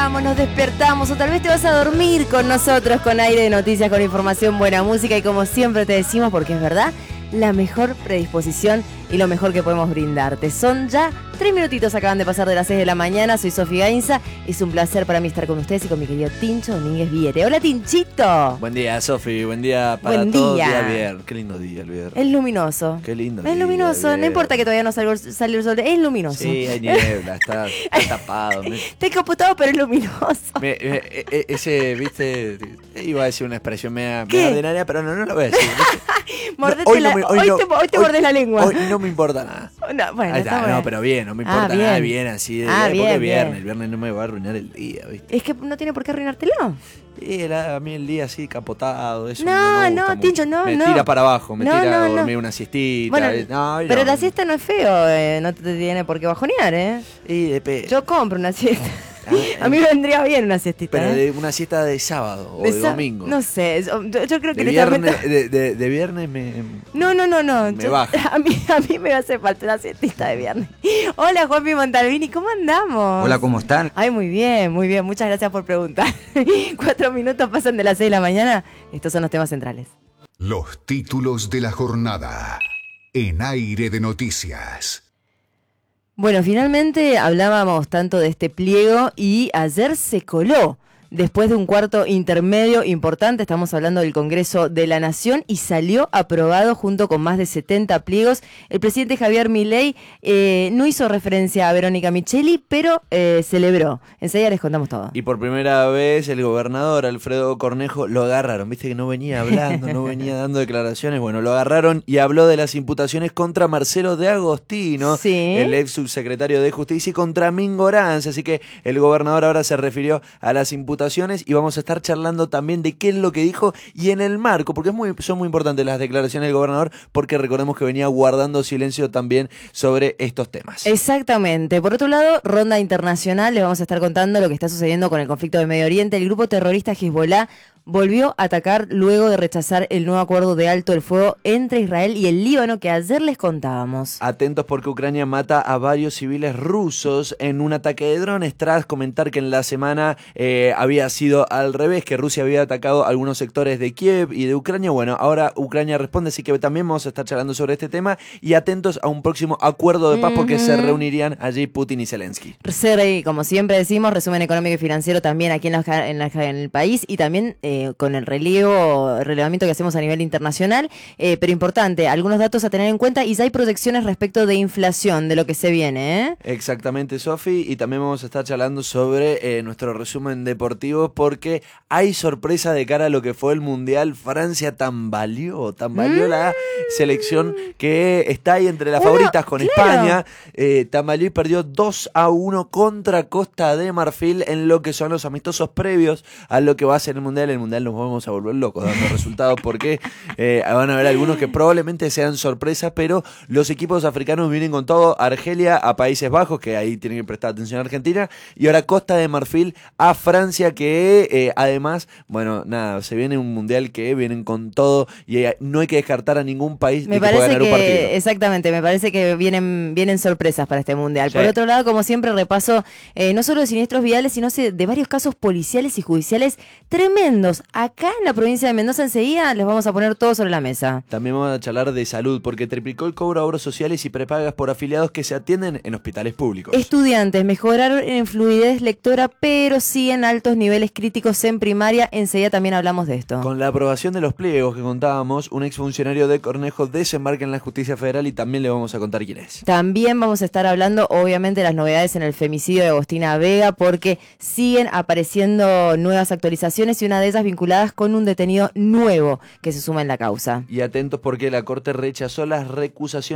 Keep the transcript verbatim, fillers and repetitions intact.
levantamos, nos despertamos o tal vez te vas a dormir con nosotros con aire de noticias, con información, buena música y como siempre te decimos, porque es verdad, la mejor predisposición y lo mejor que podemos brindarte. Son ya tres minutitos, acaban de pasar de las seis de la mañana. Soy Sofía Gainza. Es un placer para mí estar con ustedes y con mi querido Tincho Domínguez Viete. Hola, Tinchito. Buen día, Sofi. Buen día para Buen todos. día. Día viernes. Qué lindo día el viernes. Es luminoso. Qué lindo Es día, luminoso. No viernes. importa que todavía no salga salió el sol. Es luminoso. Sí, hay niebla, está, está tapado. Me, Está encapotado, pero es luminoso. me, me- e- e- ese, viste, iba a decir una expresión media, ¿Qué? media ordinaria, pero no, no lo voy a decir. Mordete hoy la- no me- hoy no- te- hoy te mordés la lengua. Hoy no me importa nada. No, bueno, Ahí está está, bueno. no, pero bien, no me Ah, importa bien. nada bien así de Ah, porque bien, es viernes, bien. el viernes no me va a arruinar el día, ¿viste? Es que no tiene por qué arruinártelo. Y era a mí el día así capotado, eso No, me no, gusta mucho. Tincho, no, me no. tira para abajo, me No, tira no, a no. dormir una siestita. Bueno, eh, no, pero no. la siesta no es feo, eh, no te tiene por qué bajonear, ¿eh? Y de Yo compro una siesta. A mí me vendría bien una siestita. Pero ¿eh? de una siesta de sábado o De de, sa- domingo. No sé, yo, yo creo que de, literalmente- viernes, de, de- de viernes me... No, no, no, no. Me yo- baja. A mí, a mí me hace falta una siestita de viernes. Hola, Juanpi Montalvini, ¿cómo andamos? Hola, ¿cómo están? Ay, muy bien, muy bien. Muchas gracias por preguntar. Cuatro minutos pasan de las seis de la mañana. Estos son los temas centrales. Los títulos de la jornada en Aire de Noticias. Bueno, finalmente hablábamos tanto de este pliego y ayer se coló. Después de un cuarto intermedio importante, estamos hablando del Congreso de la Nación, y salió aprobado junto con más de setenta pliegos. El presidente Javier Milei eh, no hizo referencia a Verónica Micheli, pero eh, celebró. Enseguida les contamos todo. Y por primera vez el gobernador Alfredo Cornejo lo agarraron. Viste que no venía hablando, no venía dando declaraciones. Bueno, lo agarraron y habló de las imputaciones contra Marcelo de Agostino, Sí. el ex subsecretario de Justicia, y contra Mingo Oranz. Así que el gobernador ahora se refirió a las imputaciones y vamos a estar charlando también de qué es lo que dijo y en el marco, porque es muy, son muy importantes las declaraciones del gobernador, porque recordemos que venía guardando silencio también sobre estos temas. Exactamente. Por otro lado, ronda internacional, les vamos a estar contando lo que está sucediendo con el conflicto de Medio Oriente. El grupo terrorista Hezbollah volvió a atacar luego de rechazar el nuevo acuerdo de alto el fuego entre Israel y el Líbano que ayer les contábamos. Atentos porque Ucrania mata a varios civiles rusos en un ataque de drones, tras comentar que en la semana eh, había sido al revés, que Rusia había atacado algunos sectores de Kiev y de Ucrania. Bueno, ahora Ucrania responde, así que también vamos a estar charlando sobre este tema y atentos a un próximo acuerdo de paz porque Ujú. se reunirían allí Putin y Zelensky. Ser, como siempre decimos, resumen económico y financiero también aquí en, la, en, la, en el país y también eh, con el relevo, relevamiento que hacemos a nivel internacional, eh, pero importante, algunos datos a tener en cuenta y ya hay proyecciones respecto de inflación, de lo que se viene, ¿eh? Exactamente, Sofi, y también vamos a estar charlando sobre eh, nuestro resumen deportivo porque hay sorpresa de cara a lo que fue el Mundial. Francia tambaleó, tambaleó Mm. la selección que está ahí entre las Uno, favoritas con claro. España, eh, tambaleó y perdió dos a uno contra Costa de Marfil en lo que son los amistosos previos a lo que va a ser el Mundial. El Mundial nos vamos a volver locos dando resultados porque eh, van a haber algunos que probablemente sean sorpresas, pero los equipos africanos vienen con todo. Argelia a Países Bajos, que ahí tienen que prestar atención a Argentina, y ahora Costa de Marfil a Francia, que eh, además, bueno, nada, se viene un Mundial que vienen con todo y eh, no hay que descartar a ningún país Me de que pueda parece ganar un partido. que, exactamente, me parece que vienen, vienen sorpresas para este mundial. Sí. Por otro lado, como siempre, repaso eh, no solo de siniestros viales, sino de varios casos policiales y judiciales tremendos. Acá en la provincia de Mendoza, enseguida les vamos a poner todo sobre la mesa. También vamos a charlar de salud, porque triplicó el cobro a obras sociales y prepagas por afiliados que se atienden en hospitales públicos. Estudiantes mejoraron en fluidez lectora, pero siguen altos niveles críticos en primaria. Enseguida también hablamos de esto. Con la aprobación de los pliegos que contábamos, un exfuncionario de Cornejo desembarca en la justicia federal y también le vamos a contar quién es. También vamos a estar hablando, obviamente, de las novedades en el femicidio de Agostina Vega, porque siguen apareciendo nuevas actualizaciones y una de ellas vinculadas con un detenido nuevo que se suma en la causa. Y atentos porque la Corte rechazó las recusaciones